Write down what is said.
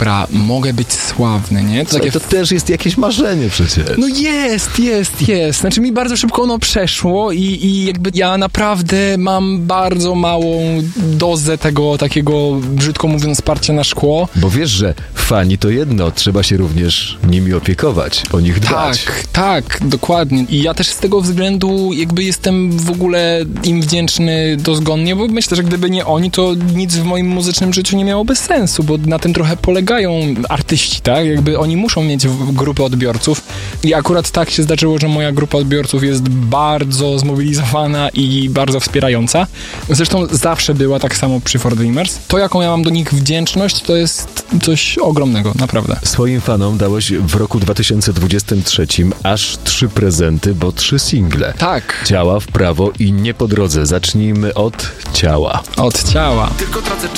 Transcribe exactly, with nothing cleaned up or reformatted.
dobra, mogę być sławny, nie? To, Co, takie... to też jest jakieś marzenie przecież. No jest, jest, jest. Znaczy mi bardzo szybko ono przeszło i, i jakby ja naprawdę mam bardzo małą dozę tego takiego, brzydko mówiąc, parcia na szkło. Bo wiesz, że fani to jedno, trzeba się również nimi opiekować, o nich dbać. Tak, tak, dokładnie. I ja też z tego względu jakby jestem w ogóle im wdzięczny dozgonnie, bo myślę, że gdyby nie oni, to nic w moim muzycznym życiu nie miałoby sensu, bo na tym trochę polegają artyści, tak? Jakby oni muszą mieć grupę odbiorców i akurat tak się zdarzyło, że moja grupa odbiorców jest bardzo zmobilizowana i bardzo wspierająca. Zresztą zawsze była tak samo przy For Dreamers. To, jaką ja mam do nich wdzięczność, to jest coś ogromnego, naprawdę. Swoim fanom dałeś w roku dwa tysiące dwudziestym trzecim aż trzy prezenty, bo trzy single. Tak. Ciała w prawo i nie po drodze. Zacznijmy od ciała. Od ciała. Tylko tracę